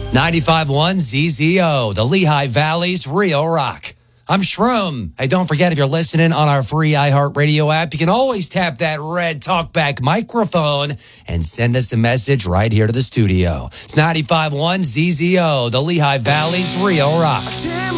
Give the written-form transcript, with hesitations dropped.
95.1 ZZO, the Lehigh Valley's Real Rock. I'm Shroom. Hey, don't forget, if you're listening on our free iHeartRadio app, you can always tap that red talkback microphone and send us a message right here to the studio. It's 95.1 ZZO, the Lehigh Valley's Real Rock.